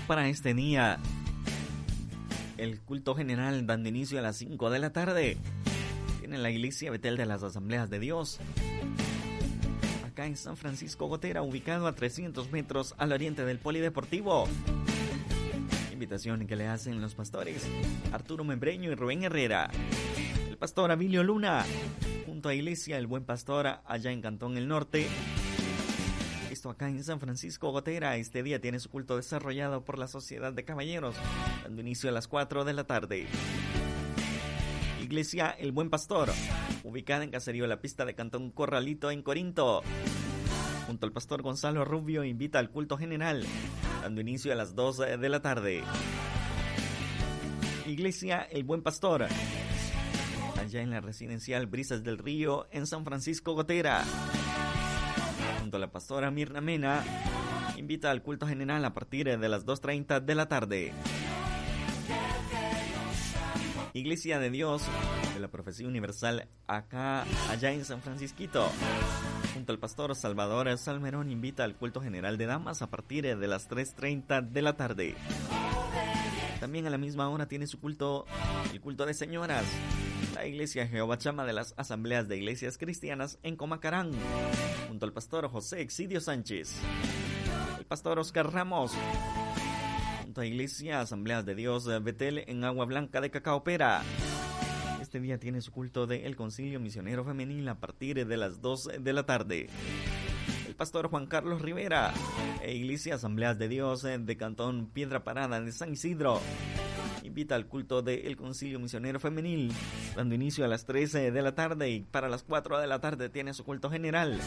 para este día. El culto general dando inicio a las 5 de la tarde. Tiene la iglesia Betel de las Asambleas de Dios, acá en San Francisco Gotera, ubicado a 300 metros al oriente del Polideportivo. Invitación que le hacen los pastores Arturo Membreño y Rubén Herrera. El pastor Abilio Luna, junto a Iglesia El Buen Pastor, allá en Cantón El Norte. Esto acá en San Francisco Gotera. Este día tiene su culto desarrollado por la Sociedad de Caballeros, dando inicio a las 4 de la tarde. Iglesia El Buen Pastor, ubicada en Caserío La Pista de Cantón Corralito en Corinto. Junto al pastor Gonzalo Rubio, invita al culto general, dando inicio a las 2 de la tarde. Iglesia El Buen Pastor, allá en la residencial Brisas del Río, en San Francisco Gotera. Junto a la pastora Mirna Mena, invita al culto general a partir de las 2:30 de la tarde. Iglesia de Dios de la Profecía Universal, allá en San Francisquito. Junto al pastor Salvador Salmerón, invita al culto general de damas a partir de las 3:30 de la tarde. También a la misma hora tiene su culto, el culto de señoras, la Iglesia Jehová Chama de las Asambleas de Iglesias Cristianas en Comacarán, junto al pastor José Exidio Sánchez, el pastor Oscar Ramos, junto a Iglesia Asambleas de Dios Betel en Agua Blanca de Cacaopera. Este día tiene su culto del Concilio Misionero Femenil a partir de las 2 de la tarde. El pastor Juan Carlos Rivera e Iglesia Asambleas de Dios de Cantón Piedra Parada de San Isidro invita al culto del Concilio Misionero Femenil, dando inicio a las 13 de la tarde, y para las 4 de la tarde tiene su culto general.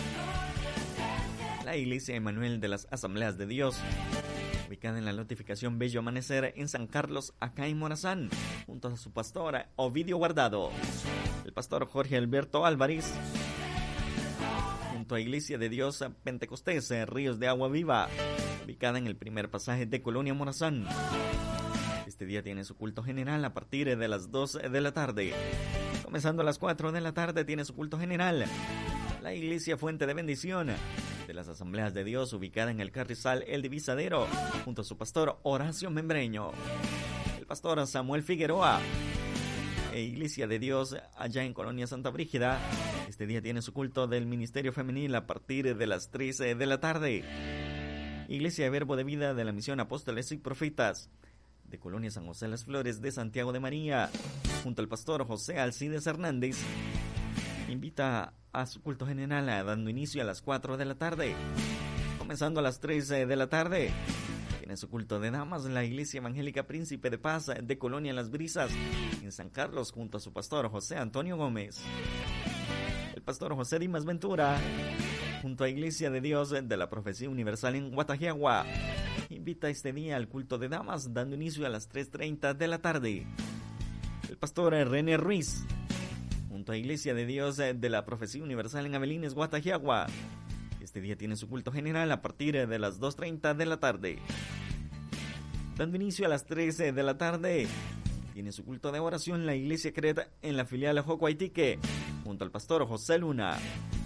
La Iglesia Emanuel de las Asambleas de Dios, ubicada en la notificación Bello Amanecer en San Carlos, acá en Morazán, junto a su pastora Ovidio Guardado, el pastor Jorge Alberto Álvarez, junto a Iglesia de Dios Pentecostés Ríos de Agua Viva, ubicada en el primer pasaje de Colonia Morazán. Este día tiene su culto general a partir de las 2 de la tarde. Comenzando a las 4 de la tarde tiene su culto general la Iglesia Fuente de Bendición de las Asambleas de Dios, ubicada en el Carrizal El Divisadero, junto a su pastor Horacio Membreño, el pastor Samuel Figueroa e Iglesia de Dios allá en Colonia Santa Brígida. Este día tiene su culto del Ministerio Femenil a partir de las 13 de la tarde. Iglesia de Verbo de Vida de la Misión Apóstoles y Profetas de Colonia San José Las Flores de Santiago de María, junto al pastor José Alcides Hernández, invita a su culto general dando inicio a las 4 de la tarde. Comenzando a las 3 de la tarde tiene su culto de damas la Iglesia Evangélica Príncipe de Paz de Colonia Las Brisas en San Carlos, junto a su pastor José Antonio Gómez. El pastor José Dimas Ventura, junto a Iglesia de Dios de la Profecía Universal en Guatajiagua, invita este día al culto de damas dando inicio a las 3:30 de la tarde. El pastor René Ruiz, junto a Iglesia de Dios de la Profecía Universal en Avelines, Guatajiagua, este día tiene su culto general a partir de las 2:30 de la tarde. Dando inicio a las 13 de la tarde tiene su culto de oración la Iglesia Creta en la filial Jocoaitique, junto al pastor José Luna.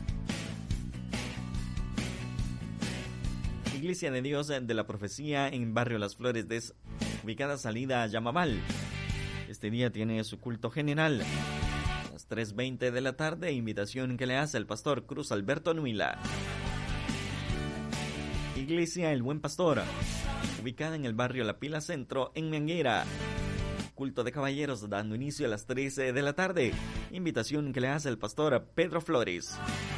Iglesia de Dios de la Profecía en Barrio Las Flores, ubicada salida a Yamabal. Este día tiene su culto general a las 3:20 de la tarde, invitación que le hace el pastor Cruz Alberto Nuila. Iglesia El Buen Pastor, ubicada en el barrio La Pila Centro, en Manguera. Culto de caballeros dando inicio a las 13 de la tarde, invitación que le hace el pastor Pedro Flores.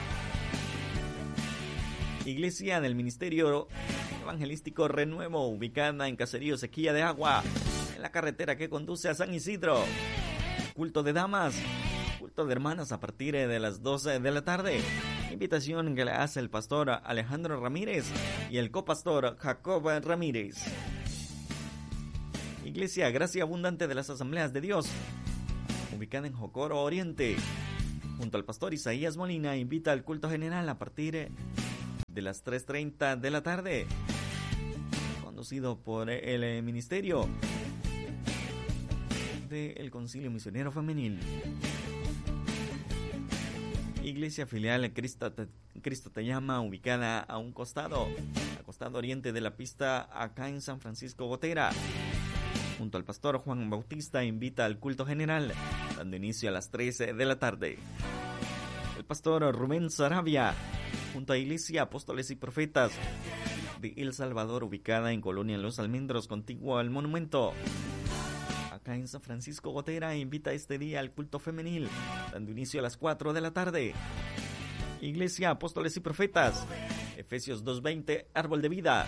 Iglesia del Ministerio Evangelístico Renuevo, ubicada en Caserío Sequía de Agua, en la carretera que conduce a San Isidro. Culto de damas, culto de hermanas a partir de las 12 de la tarde. Invitación que le hace el pastor Alejandro Ramírez y el copastor Jacob Ramírez. Iglesia Gracia Abundante de las Asambleas de Dios, ubicada en Jocoro Oriente, junto al pastor Isaías Molina, invita al culto general a partir de las 3:30 de la tarde, conducido por el Ministerio del Concilio Misionero Femenil. Iglesia filial Cristo te llama, ubicada a un costado oriente de la pista, acá en San Francisco Gotera. Junto al pastor Juan Bautista, invita al culto general, dando inicio a las 13 de la tarde. El pastor Rubén Sarabia, junto a Iglesia Apóstoles y Profetas de El Salvador, ubicada en Colonia Los Almendros, contiguo al monumento, acá en San Francisco Gotera, invita este día al culto femenil, dando inicio a las 4 de la tarde. Iglesia Apóstoles y Profetas, Efesios 2:20, Árbol de Vida.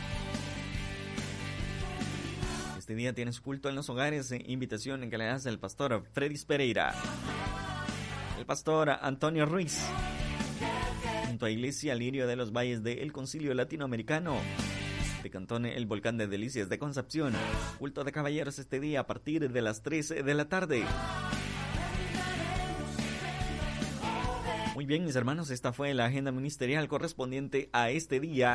Este día tienes culto en los hogares, invitación que le hace el pastor Freddy Pereira. El pastor Antonio Ruiz, junto a Iglesia Lirio de los Valles del Concilio Latinoamericano de Cantón El Volcán de Delicias de Concepción, culto de caballeros este día a partir de las 3 de la tarde. Muy bien, mis hermanos, esta fue la agenda ministerial correspondiente a este día.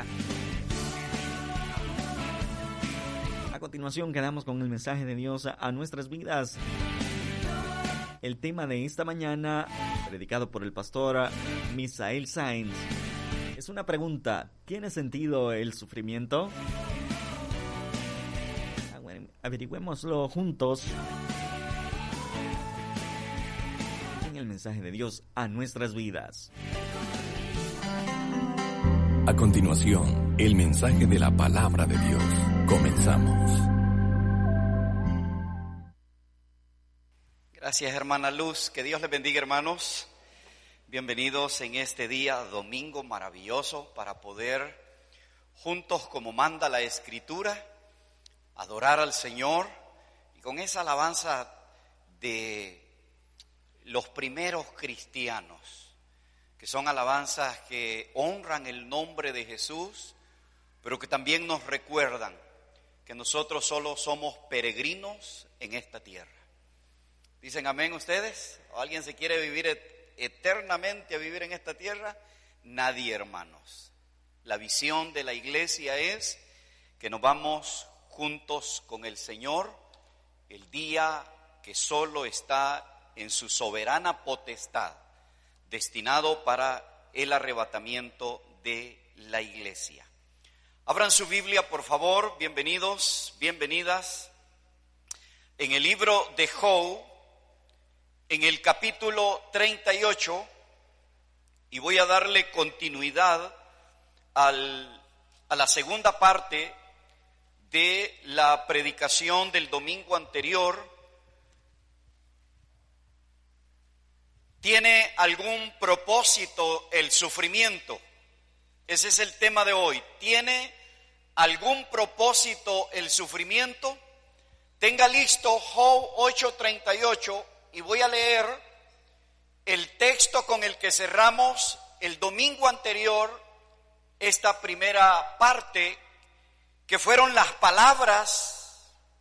A continuación quedamos con el mensaje de Dios a nuestras vidas. El tema de esta mañana, predicado por el pastor Misael Sáenz, es una pregunta: ¿tiene sentido el sufrimiento? Averigüémoslo juntos en el mensaje de Dios a nuestras vidas. A continuación, el mensaje de la palabra de Dios. Comenzamos. Gracias, hermana Luz. Que Dios les bendiga, hermanos. Bienvenidos en este día, domingo maravilloso, para poder, juntos como manda la Escritura, adorar al Señor, y con esa alabanza de los primeros cristianos, que son alabanzas que honran el nombre de Jesús, pero que también nos recuerdan que nosotros solo somos peregrinos en esta tierra. ¿Dicen amén ustedes? ¿O alguien se quiere vivir eternamente a vivir en esta tierra? Nadie, hermanos. La visión de la iglesia es que nos vamos juntos con el Señor el día que solo está en su soberana potestad, destinado para el arrebatamiento de la iglesia. Abran su Biblia, por favor. Bienvenidos, bienvenidas. En el libro de Job, en el capítulo 38, y voy a darle continuidad a la segunda parte de la predicación del domingo anterior. ¿Tiene algún propósito el sufrimiento? Ese es el tema de hoy. ¿Tiene algún propósito el sufrimiento? Tenga listo Job 8:38 y voy a leer el texto con el que cerramos el domingo anterior esta primera parte, que fueron las palabras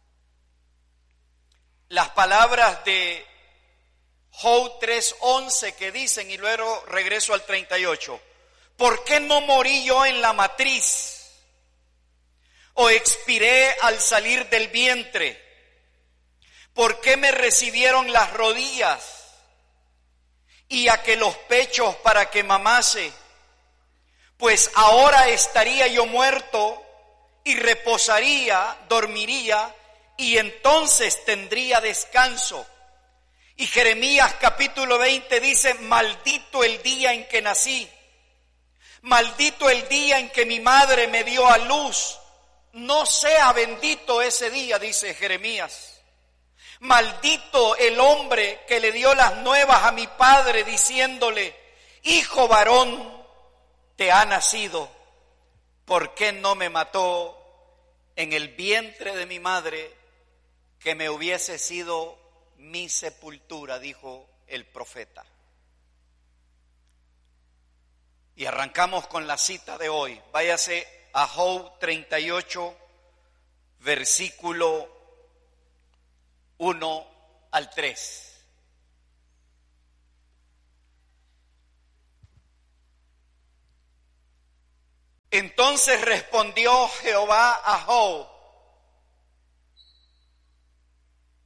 de Job 3:11, que dicen, y luego regreso al 38. ¿Por qué no morí yo en la matriz? ¿O expiré al salir del vientre? ¿Por qué me recibieron las rodillas y a que los pechos para que mamase? Pues ahora estaría yo muerto y reposaría, dormiría, y entonces tendría descanso. Y Jeremías capítulo 20 dice, maldito el día en que nací, maldito el día en que mi madre me dio a luz, no sea bendito ese día, dice Jeremías. Maldito el hombre que le dio las nuevas a mi padre diciéndole, hijo varón te ha nacido. ¿Por qué no me mató en el vientre de mi madre, que me hubiese sido mi sepultura? Dijo el profeta. Y arrancamos con la cita de hoy. Váyase a Job 38, versículo 1 al 3. Entonces respondió Jehová a Job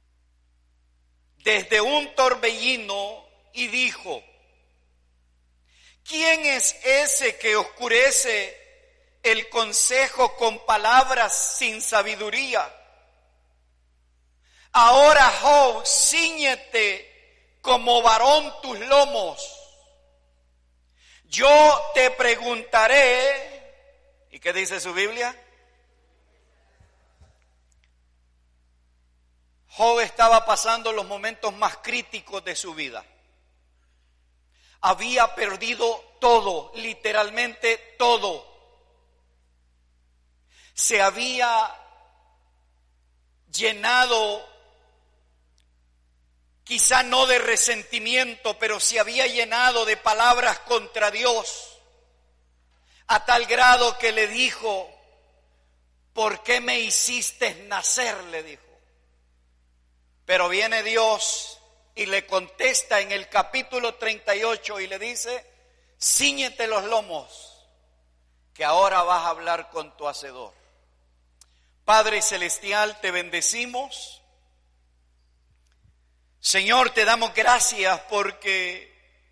desde un torbellino y dijo, ¿Quién es ese que oscurece el consejo con palabras sin sabiduría? Ahora, Job, cíñete como varón tus lomos. Yo te preguntaré, ¿y qué dice su Biblia? Job estaba pasando los momentos más críticos de su vida. Había perdido todo, literalmente todo. Se había llenado, quizá no de resentimiento, pero se había llenado de palabras contra Dios, a tal grado que le dijo, ¿por qué me hiciste nacer?, le dijo. Pero viene Dios y le contesta en el capítulo 38 y le dice, cíñete los lomos, que ahora vas a hablar con tu Hacedor. Padre Celestial, te bendecimos. Señor, te damos gracias porque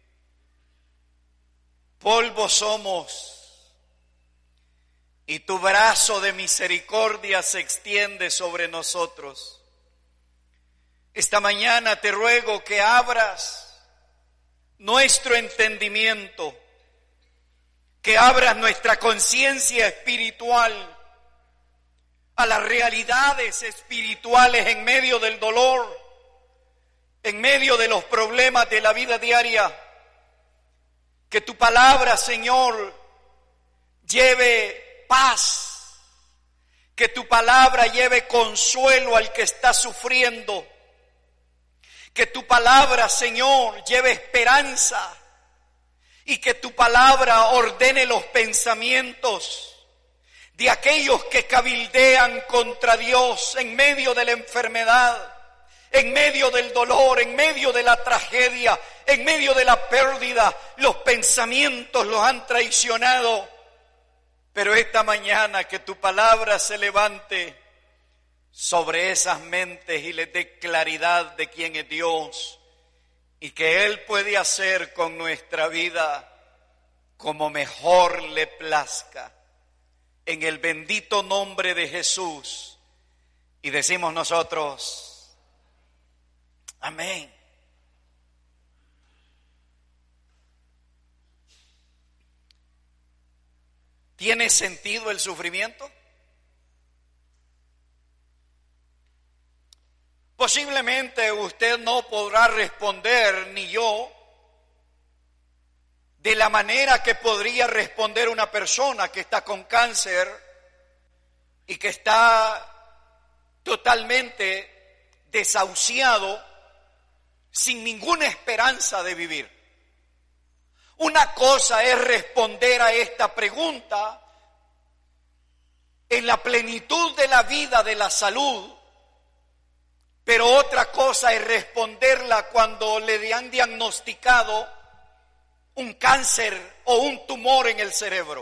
polvo somos y tu brazo de misericordia se extiende sobre nosotros. Esta mañana te ruego que abras nuestro entendimiento, que abras nuestra conciencia espiritual a las realidades espirituales en medio del dolor, en medio de los problemas de la vida diaria. Que tu palabra, Señor, lleve paz, que tu palabra lleve consuelo al que está sufriendo. Que tu palabra, Señor, lleve esperanza y que tu palabra ordene los pensamientos de aquellos que cabildean contra Dios en medio de la enfermedad, en medio del dolor, en medio de la tragedia, en medio de la pérdida. Los pensamientos los han traicionado, pero esta mañana que tu palabra se levante sobre esas mentes y les dé claridad de quién es Dios y que Él puede hacer con nuestra vida como mejor le plazca. En el bendito nombre de Jesús. Y decimos nosotros, amén. ¿Tiene sentido el sufrimiento? Posiblemente usted no podrá responder, ni yo, de la manera que podría responder una persona que está con cáncer y que está totalmente desahuciado, sin ninguna esperanza de vivir. Una cosa es responder a esta pregunta en la plenitud de la vida, de la salud, pero otra cosa es responderla cuando le han diagnosticado un cáncer o un tumor en el cerebro.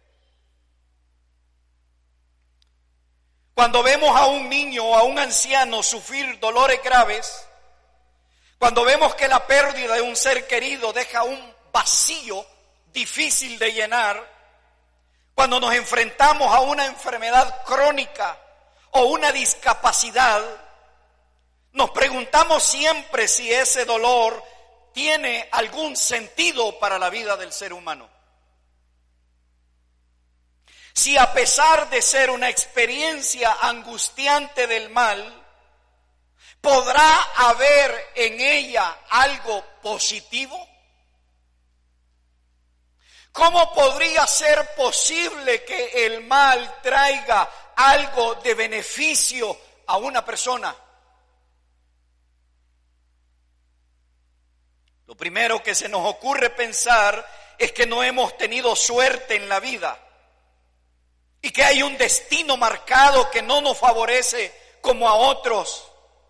Cuando vemos a un niño o a un anciano sufrir dolores graves, cuando vemos que la pérdida de un ser querido deja un vacío difícil de llenar, cuando nos enfrentamos a una enfermedad crónica o una discapacidad, nos preguntamos siempre si ese dolor tiene algún sentido para la vida del ser humano. Si a pesar de ser una experiencia angustiante del mal, ¿podrá haber en ella algo positivo? ¿Cómo podría ser posible que el mal traiga algo de beneficio a una persona? Lo primero que se nos ocurre pensar es que no hemos tenido suerte en la vida y que hay un destino marcado que no nos favorece como a otros.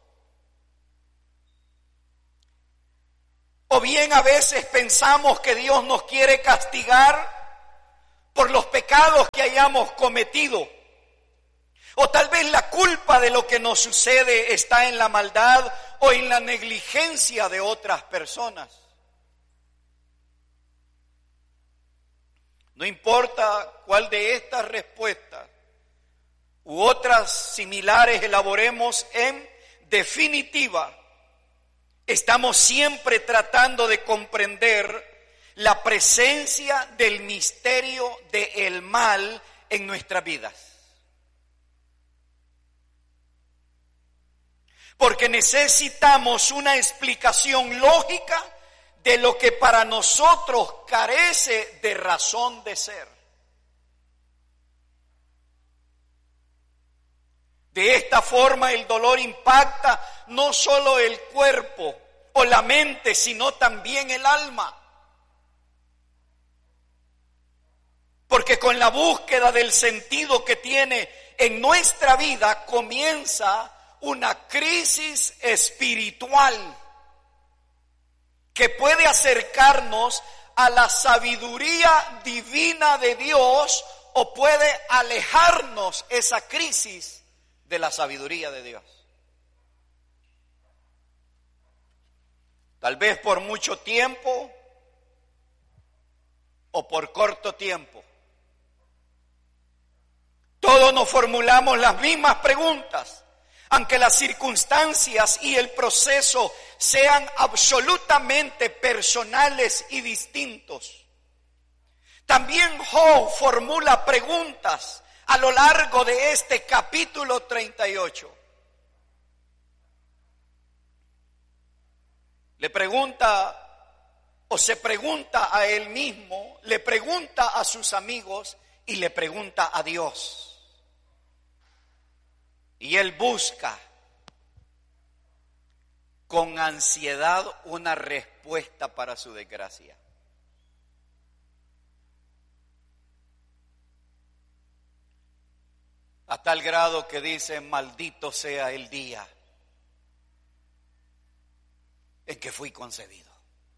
O bien a veces pensamos que Dios nos quiere castigar por los pecados que hayamos cometido. O tal vez la culpa de lo que nos sucede está en la maldad o en la negligencia de otras personas. No importa cuál de estas respuestas u otras similares elaboremos, en definitiva, estamos siempre tratando de comprender la presencia del misterio del mal en nuestras vidas. Porque necesitamos una explicación lógica de lo que para nosotros carece de razón de ser. De esta forma el dolor impacta no solo el cuerpo o la mente, sino también el alma. Porque con la búsqueda del sentido que tiene en nuestra vida comienza una crisis espiritual que puede acercarnos a la sabiduría divina de Dios o puede alejarnos esa crisis de la sabiduría de Dios. Tal vez por mucho tiempo o por corto tiempo. Todos nos formulamos las mismas preguntas, aunque las circunstancias y el proceso sean absolutamente personales y distintos. También Job formula preguntas a lo largo de este capítulo 38. Le pregunta o se pregunta a él mismo, le pregunta a sus amigos y le pregunta a Dios. Y él busca con ansiedad una respuesta para su desgracia. A tal grado que dice: maldito sea el día en que fui concebido.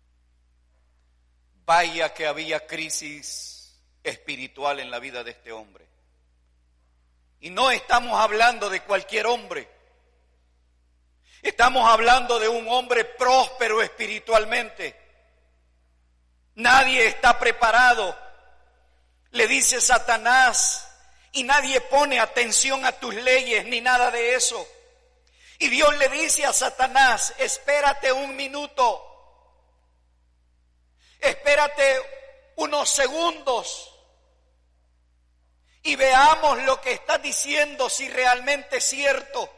Vaya que había crisis espiritual en la vida de este hombre. Y no estamos hablando de cualquier hombre. Estamos hablando de un hombre próspero espiritualmente. Nadie está preparado, le dice Satanás, y nadie pone atención a tus leyes ni nada de eso. Y Dios le dice a Satanás: espérate un minuto, espérate unos segundos y veamos lo que estás diciendo, si realmente es cierto.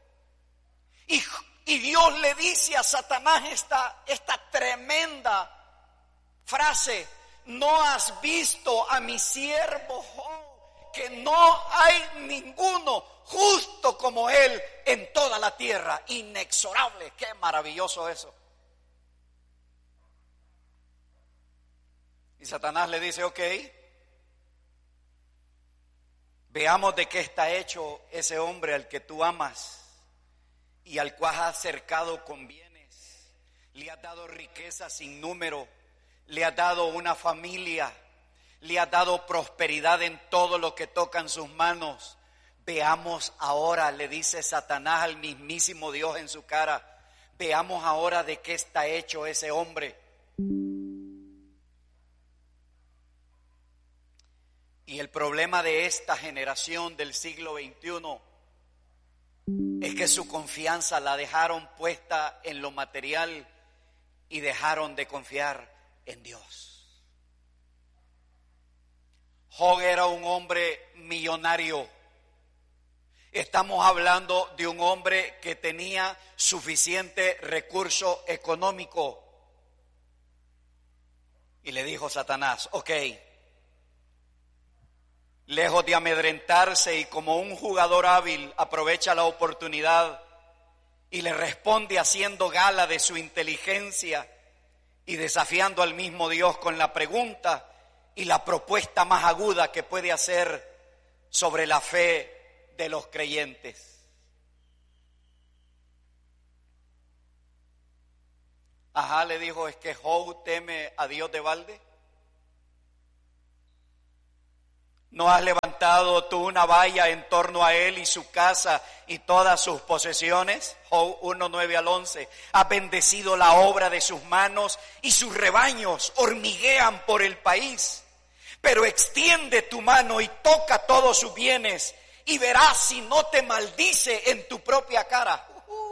Y Dios le dice a Satanás esta tremenda frase: ¿no has visto a mi siervo Job, que no hay ninguno justo como él en toda la tierra? Inexorable. Qué maravilloso eso. Y Satanás le dice: ok, veamos de qué está hecho ese hombre al que tú amas y al cual has acercado con bienes. Le has dado riqueza sin número, le has dado una familia, le has dado prosperidad en todo lo que toca en sus manos. Veamos ahora, le dice Satanás al mismísimo Dios en su cara, veamos ahora de qué está hecho ese hombre. Y el problema de esta generación del siglo XXI es que su confianza la dejaron puesta en lo material y dejaron de confiar en Dios. Job era un hombre millonario. Estamos hablando de un hombre que tenía suficiente recurso económico. Y le dijo Satanás: ok, lejos de amedrentarse y como un jugador hábil aprovecha la oportunidad y le responde haciendo gala de su inteligencia y desafiando al mismo Dios con la pregunta y la propuesta más aguda que puede hacer sobre la fe de los creyentes. Ajá, le dijo: ¿es que Job teme a Dios de balde? ¿No has levantado tú una valla en torno a él y su casa y todas sus posesiones? Job 1:9-11. Has bendecido la obra de sus manos y sus rebaños hormiguean por el país. pero extiende tu mano y toca todos sus bienes y verás si no te maldice en tu propia cara.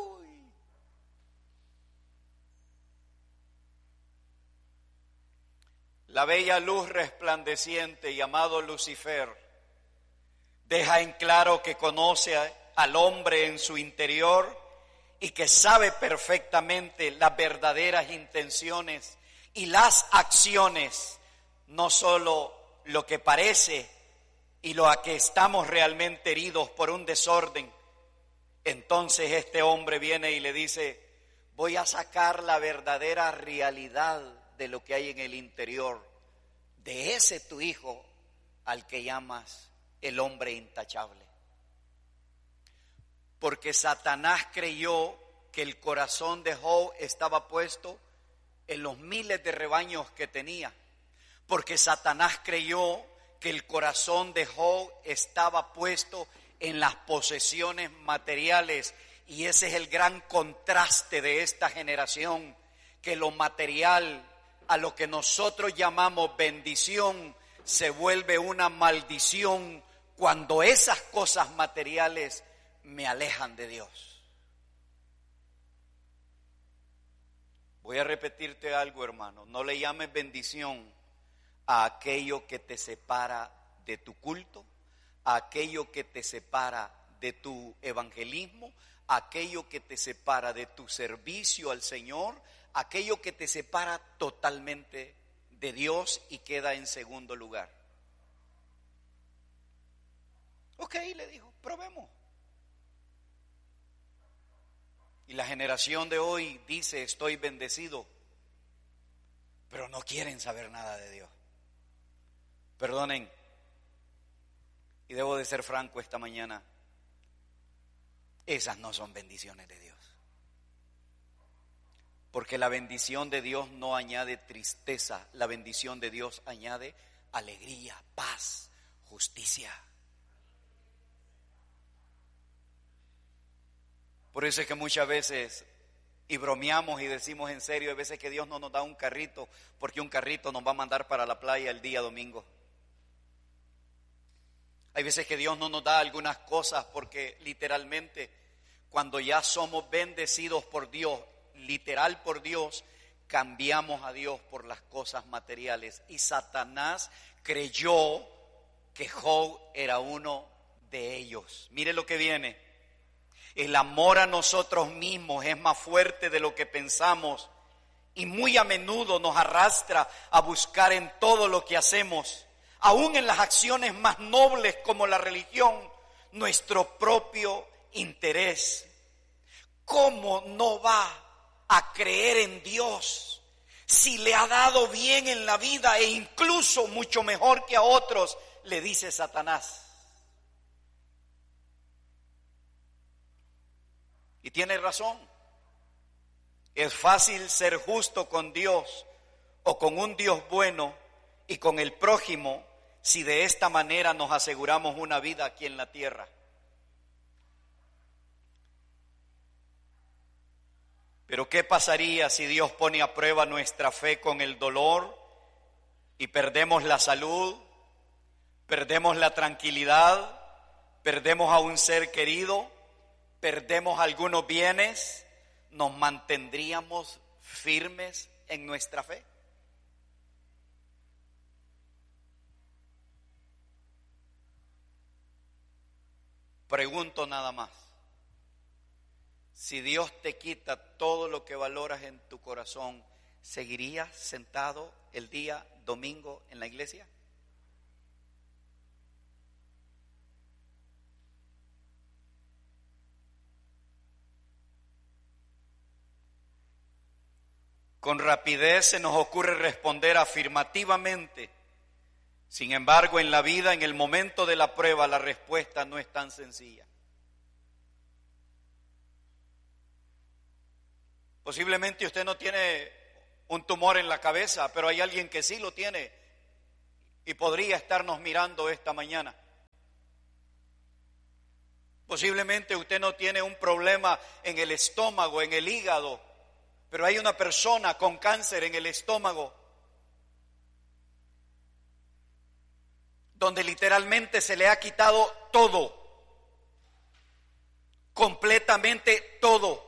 La bella luz resplandeciente llamado Lucifer deja en claro que conoce al hombre en su interior y que sabe perfectamente las verdaderas intenciones y las acciones, no solo lo que parece y lo a que estamos realmente heridos por un desorden. Entonces este hombre viene y le dice: voy a sacar la verdadera realidad de lo que hay en el interior de ese tu hijo al que llamas el hombre intachable. Porque Satanás creyó que el corazón de Job estaba puesto en los miles de rebaños que tenía. Porque Satanás creyó que el corazón de Job estaba puesto en las posesiones materiales. Y ese es el gran contraste de esta generación, que lo material, a lo que nosotros llamamos bendición, se vuelve una maldición cuando esas cosas materiales me alejan de Dios. Voy a repetirte algo, hermano. No le llames bendición a aquello que te separa de tu culto, a aquello que te separa de tu evangelismo, a aquello que te separa de tu servicio al Señor, aquello que te separa totalmente de Dios y queda en segundo lugar. Ok, le dijo, probemos. Y la generación de hoy dice: estoy bendecido, pero no quieren saber nada de Dios. Perdonen, y debo de ser franco esta mañana, esas no son bendiciones de Dios. Porque la bendición de Dios no añade tristeza, la bendición de Dios añade alegría, paz, justicia. Por eso es que muchas veces, y bromeamos y decimos en serio, hay veces que Dios no nos da un carrito, porque un carrito nos va a mandar para la playa el día domingo. Hay veces que Dios no nos da algunas cosas porque literalmente cuando ya somos bendecidos por Dios, literal por Dios, cambiamos a Dios por las cosas materiales. Y Satanás creyó que Job era uno de ellos. Mire lo que viene. El amor a nosotros mismos es más fuerte de lo que pensamos y muy a menudo nos arrastra a buscar en todo lo que hacemos, aún en las acciones más nobles como la religión, nuestro propio interés. ¿Cómo no va a creer en Dios si le ha dado bien en la vida e incluso mucho mejor que a otros? Le dice Satanás. Y tiene razón. Es fácil ser justo con Dios o con un Dios bueno y con el prójimo si de esta manera nos aseguramos una vida aquí en la tierra. Pero ¿qué pasaría si Dios pone a prueba nuestra fe con el dolor y perdemos la salud, perdemos la tranquilidad, perdemos a un ser querido, perdemos algunos bienes? ¿Nos mantendríamos firmes en nuestra fe? Pregunto nada más. Si Dios te quita todo lo que valoras en tu corazón, ¿seguirías sentado el día domingo en la iglesia? Con rapidez se nos ocurre responder afirmativamente. Sin embargo, en la vida, en el momento de la prueba, la respuesta no es tan sencilla. Posiblemente usted no tiene un tumor en la cabeza, pero hay alguien que sí lo tiene y podría estarnos mirando esta mañana. Posiblemente usted no tiene un problema en el estómago, en el hígado, pero hay una persona con cáncer en el estómago. donde literalmente se le ha quitado todo, completamente todo.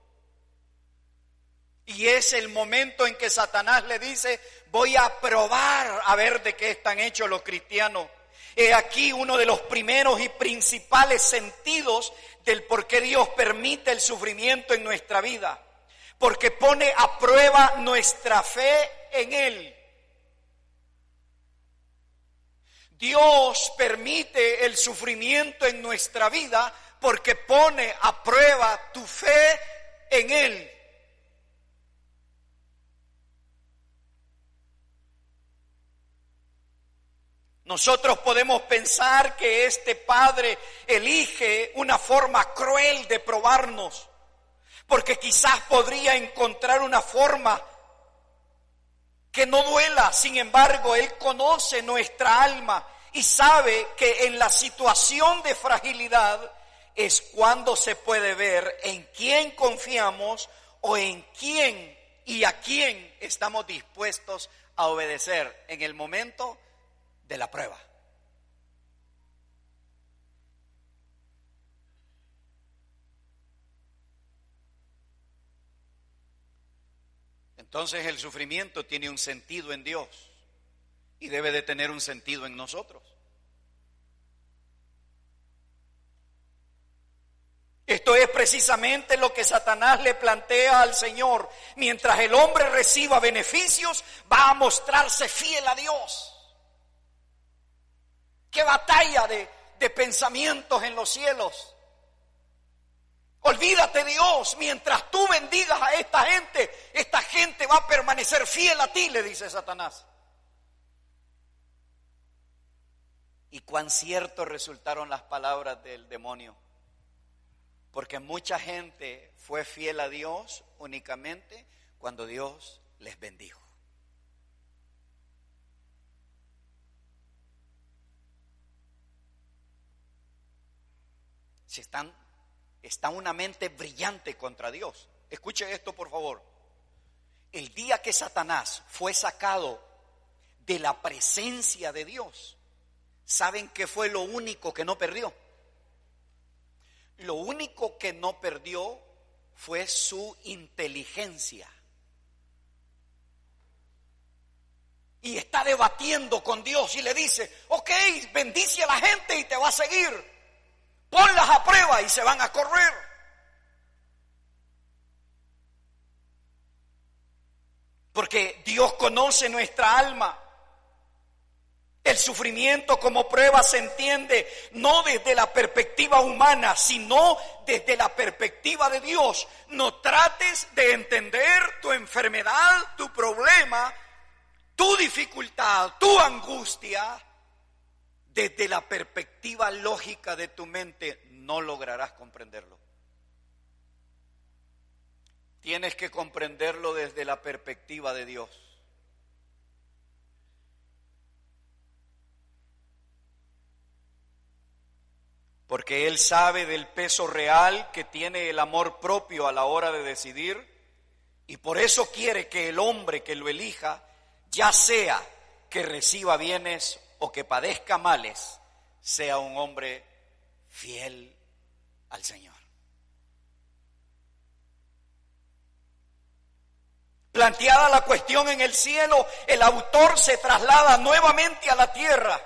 Y es el momento en que Satanás le dice: voy a probar a ver de qué están hechos los cristianos. He aquí uno de los primeros y principales sentidos del por qué Dios permite el sufrimiento en nuestra vida. Porque pone a prueba nuestra fe en Él. Dios permite el sufrimiento en nuestra vida porque pone a prueba tu fe en Él. Nosotros podemos pensar que este Padre elige una forma cruel de probarnos, porque quizás podría encontrar una forma que no duela. Sin embargo, Él conoce nuestra alma y sabe que en la situación de fragilidad es cuando se puede ver en quién confiamos o en quién y a quién estamos dispuestos a obedecer en el momento de la prueba. Entonces el sufrimiento tiene un sentido en Dios y debe de tener un sentido en nosotros. Esto es precisamente lo que Satanás le plantea al Señor. Mientras el hombre reciba beneficios, va a mostrarse fiel a Dios. ¡Qué batalla de pensamientos en los cielos! Olvídate de Dios, mientras tú bendigas a esta gente va a permanecer fiel a ti, le dice Satanás. Y cuán cierto resultaron las palabras del demonio, porque mucha gente fue fiel a Dios únicamente cuando Dios les bendijo. Si está una mente brillante contra Dios. Escuche esto, por favor. El día que Satanás fue sacado de la presencia de Dios, ¿saben qué fue lo único que no perdió? Lo único que no perdió fue su inteligencia. Y está debatiendo con Dios y le dice: ok, bendice a la gente y te va a seguir. Ponlas a prueba y se van a correr. Porque Dios conoce nuestra alma. El sufrimiento como prueba se entiende no desde la perspectiva humana, sino desde la perspectiva de Dios. No trates de entender tu enfermedad, tu problema, tu dificultad, tu angustia. Desde la perspectiva lógica de tu mente no lograrás comprenderlo. Tienes que comprenderlo desde la perspectiva de Dios. Porque Él sabe del peso real que tiene el amor propio a la hora de decidir, y por eso quiere que el hombre que lo elija, ya sea que reciba bienes o que padezca males, sea un hombre fiel al Señor. Planteada la cuestión en el cielo, el autor se traslada nuevamente a la tierra.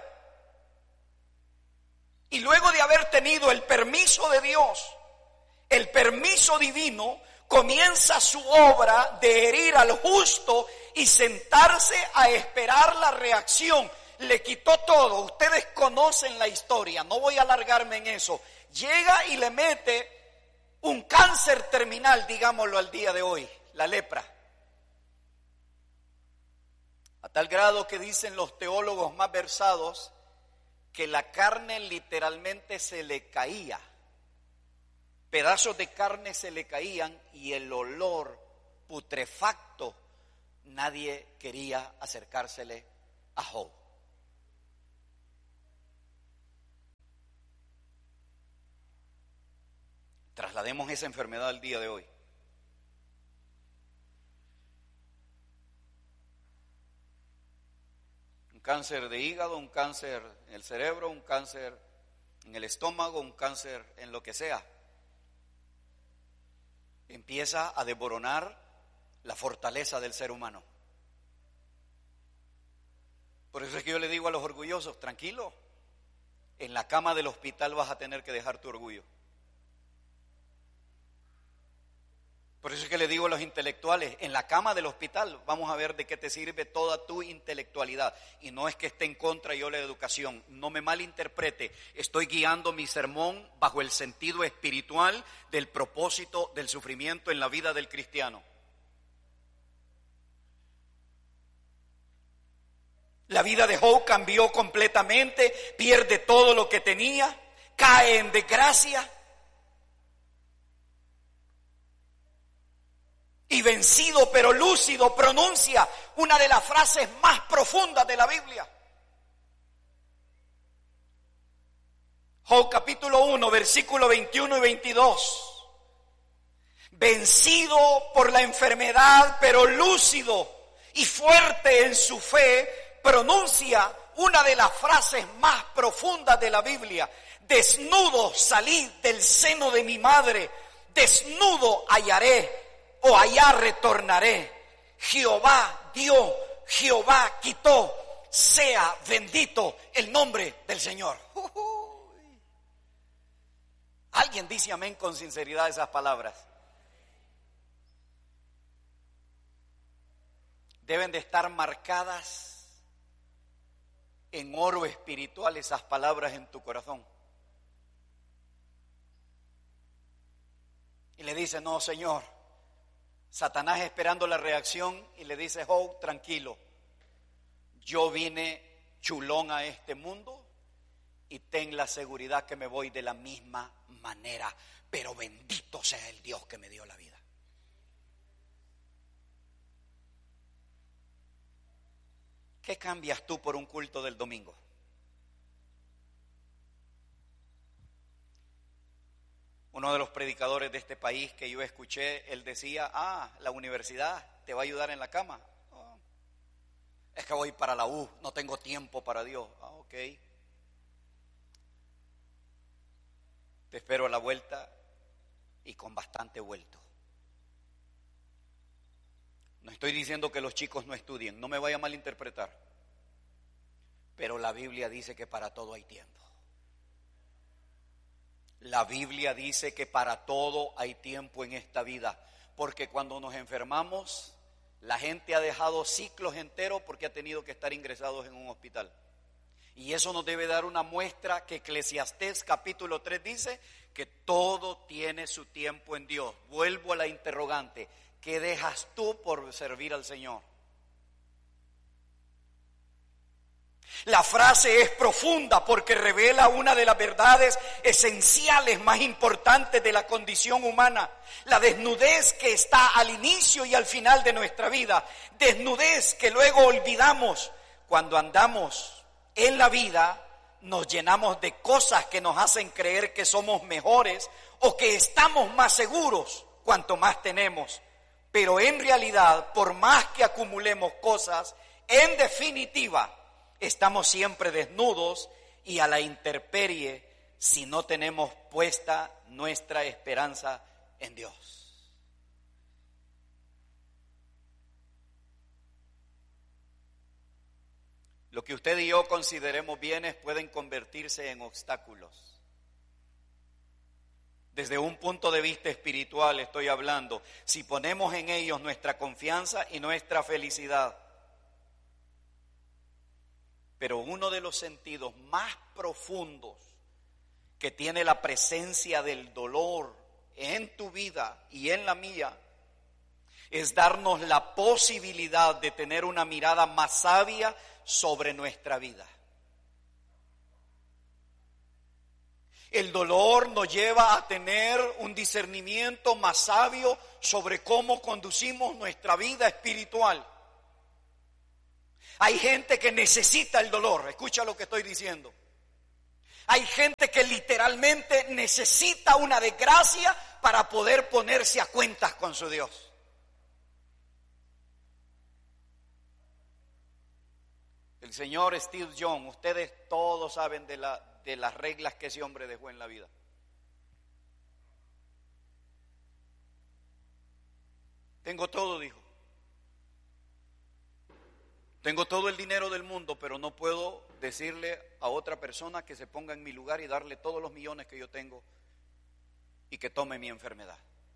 Y luego de haber tenido el permiso de Dios, el permiso divino, comienza su obra de herir al justo y sentarse a esperar la reacción. Le quitó todo. Ustedes conocen la historia, no voy a alargarme en eso. Llega y le mete un cáncer terminal, digámoslo al día de hoy, la lepra. A tal grado que dicen los teólogos más versados que la carne literalmente se le caía. Pedazos de carne se le caían y el olor putrefacto, nadie quería acercársele a Job. Traslademos esa enfermedad al día de hoy. Un cáncer de hígado, un cáncer en el cerebro, un cáncer en el estómago, un cáncer en lo que sea. Empieza a desboronar la fortaleza del ser humano. Por eso es que yo le digo a los orgullosos, tranquilo, en la cama del hospital vas a tener que dejar tu orgullo. Por eso es que le digo a los intelectuales, en la cama del hospital vamos a ver de qué te sirve toda tu intelectualidad. Y no es que esté en contra yo de la educación, no me malinterprete, estoy guiando mi sermón bajo el sentido espiritual del propósito del sufrimiento en la vida del cristiano. La vida de Job cambió completamente, pierde todo lo que tenía, cae en desgracia. Y vencido pero lúcido pronuncia una de las frases más profundas de la Biblia. Job capítulo 1, versículo 21 y 22. Vencido por la enfermedad pero lúcido y fuerte en su fe, pronuncia una de las frases más profundas de la Biblia. Desnudo salí del seno de mi madre, desnudo hallaré. O allá retornaré. Jehová dio, Jehová quitó, sea bendito el nombre del Señor. ¿Alguien dice amén con sinceridad esas palabras? Deben de estar marcadas en oro espiritual esas palabras en tu corazón. Y le dice, no, Señor. Satanás esperando la reacción y le dice, Job, tranquilo, yo vine chulón a este mundo y ten la seguridad que me voy de la misma manera, pero bendito sea el Dios que me dio la vida. ¿Qué cambias tú por un culto del domingo? Uno de los predicadores de este país que yo escuché, él decía, la universidad te va a ayudar en la cama. Es que voy para la U, no tengo tiempo para Dios. Ok. Te espero a la vuelta y con bastante vuelto. No estoy diciendo que los chicos no estudien, no me vaya a malinterpretar. Pero la Biblia dice que para todo hay tiempo. La Biblia dice que para todo hay tiempo en esta vida, porque cuando nos enfermamos, la gente ha dejado ciclos enteros porque ha tenido que estar ingresados en un hospital. Y eso nos debe dar una muestra que Eclesiastés capítulo 3 dice que todo tiene su tiempo en Dios. Vuelvo a la interrogante, ¿qué dejas tú por servir al Señor? La frase es profunda porque revela una de las verdades esenciales más importantes de la condición humana. La desnudez que está al inicio y al final de nuestra vida. Desnudez que luego olvidamos. Cuando andamos en la vida nos llenamos de cosas que nos hacen creer que somos mejores o que estamos más seguros cuanto más tenemos. Pero en realidad, por más que acumulemos cosas, en definitiva, estamos siempre desnudos y a la intemperie si no tenemos puesta nuestra esperanza en Dios. Lo que usted y yo consideremos bienes pueden convertirse en obstáculos. Desde un punto de vista espiritual estoy hablando. Si ponemos en ellos nuestra confianza y nuestra felicidad. Pero uno de los sentidos más profundos que tiene la presencia del dolor en tu vida y en la mía es darnos la posibilidad de tener una mirada más sabia sobre nuestra vida. El dolor nos lleva a tener un discernimiento más sabio sobre cómo conducimos nuestra vida espiritual. Hay gente que necesita el dolor, escucha lo que estoy diciendo. Hay gente que literalmente necesita una desgracia para poder ponerse a cuentas con su Dios. El El señor Steve Jobs, ustedes todos saben de las reglas que ese hombre dejó en la vida. Tengo todo, dijo. Tengo todo el dinero del mundo, pero no puedo decirle a otra persona que se ponga en mi lugar y darle todos los millones que yo tengo y que tome mi enfermedad.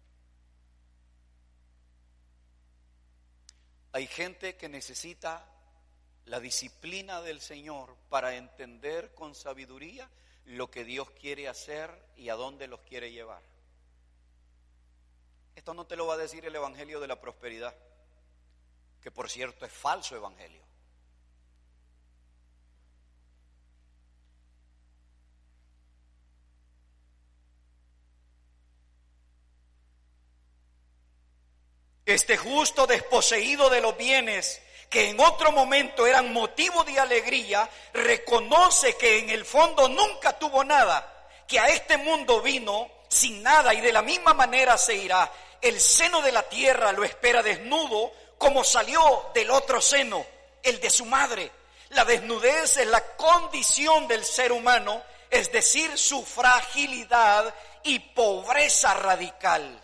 Hay gente que necesita la disciplina del Señor para entender con sabiduría lo que Dios quiere hacer y a dónde los quiere llevar. Esto no te lo va a decir el evangelio de la prosperidad, que por cierto es falso evangelio. Este justo desposeído de los bienes que en otro momento eran motivo de alegría, reconoce que en el fondo nunca tuvo nada, que a este mundo vino sin nada y de la misma manera se irá. El seno de la tierra lo espera desnudo, como salió del otro seno, el de su madre. La desnudez es la condición del ser humano, es decir, su fragilidad y pobreza radical.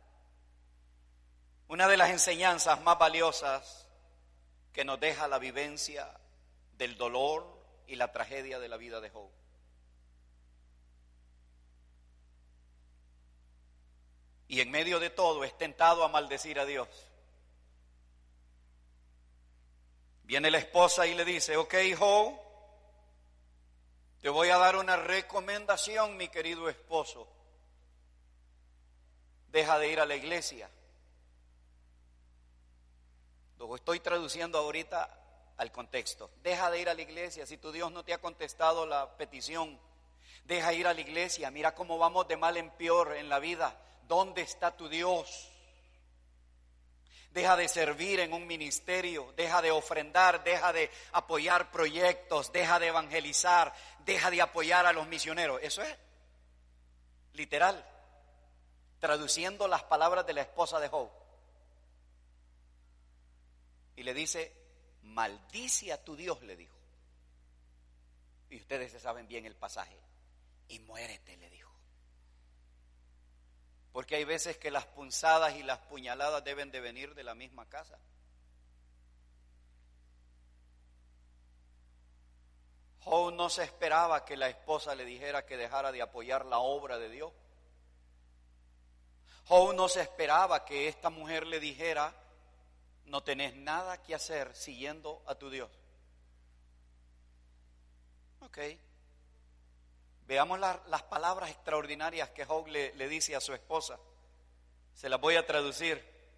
Una de las enseñanzas más valiosas que nos deja la vivencia del dolor y la tragedia de la vida de Job. Y en medio de todo es tentado a maldecir a Dios. Viene la esposa y le dice: ok, Job, te voy a dar una recomendación, mi querido esposo. Deja de ir a la iglesia. Lo estoy traduciendo ahorita al contexto. Deja de ir a la iglesia. Si tu Dios no te ha contestado la petición, deja ir a la iglesia. Mira cómo vamos de mal en peor en la vida. ¿Dónde está tu Dios? Deja de servir en un ministerio, deja de ofrendar, deja de apoyar proyectos, deja de evangelizar, deja de apoyar a los misioneros. Eso es literal, traduciendo las palabras de la esposa de Job. Y le dice: maldice a tu Dios, le dijo. Y ustedes se saben bien el pasaje. Y muérete, le dijo. Porque hay veces que las punzadas y las puñaladas deben de venir de la misma casa. Job no se esperaba que la esposa le dijera que dejara de apoyar la obra de Dios. Job no se esperaba que esta mujer le dijera: no tenés nada que hacer siguiendo a tu Dios. Ok. Veamos las palabras extraordinarias que Job le dice a su esposa. Se las voy a traducir.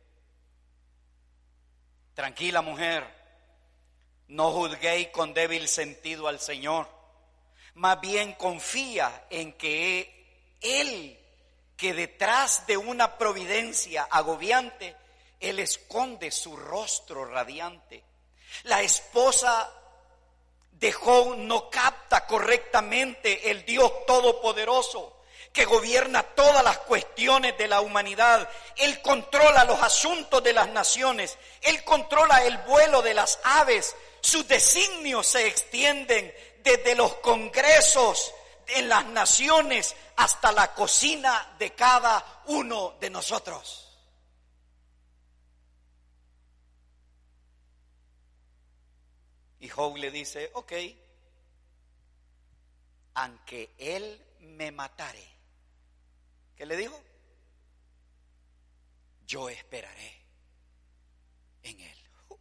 Tranquila, mujer, no juzguéis con débil sentido al Señor. Más bien confía en que Él, que detrás de una providencia agobiante, Él esconde su rostro radiante. La esposa de Job no capta correctamente el Dios todopoderoso que gobierna todas las cuestiones de la humanidad. Él controla los asuntos de las naciones, Él controla el vuelo de las aves. Sus designios se extienden desde los congresos en las naciones hasta la cocina de cada uno de nosotros. Y Job le dice: ok, aunque él me matare. ¿Qué le dijo? Yo esperaré en él.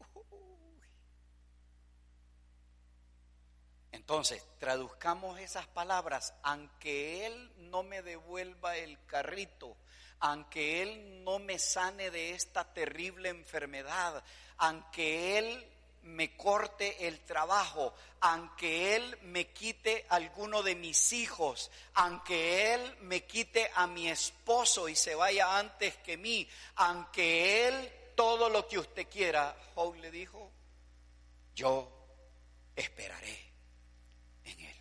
Entonces, traduzcamos esas palabras: aunque él no me devuelva el carrito, aunque él no me sane de esta terrible enfermedad, aunque él me corte el trabajo, aunque Él me quite alguno de mis hijos, aunque Él me quite a mi esposo y se vaya antes que mí, aunque Él todo lo que usted quiera, Job le dijo: yo esperaré en Él.